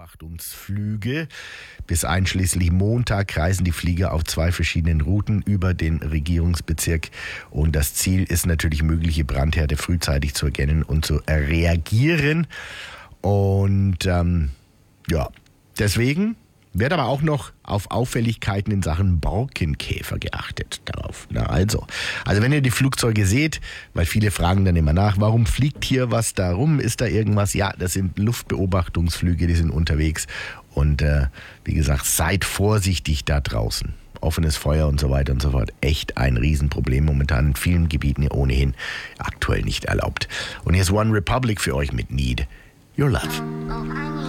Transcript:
Beobachtungsflüge. Bis einschließlich Montag reisen die Flieger auf 2 verschiedenen Routen über den Regierungsbezirk. Und das Ziel ist natürlich, mögliche Brandherde frühzeitig zu erkennen und zu reagieren. Und deswegen wird aber auch noch auf Auffälligkeiten in Sachen Borkenkäfer geachtet. Darauf. Also wenn ihr die Flugzeuge seht, weil viele fragen dann immer nach, warum fliegt hier was da rum? Ist da irgendwas? Ja, das sind Luftbeobachtungsflüge, die sind unterwegs. Und wie gesagt, seid vorsichtig da draußen. Offenes Feuer und so weiter und so fort. Echt ein Riesenproblem momentan in vielen Gebieten ohnehin aktuell nicht erlaubt. Und hier ist One Republic für euch mit Need Your Love.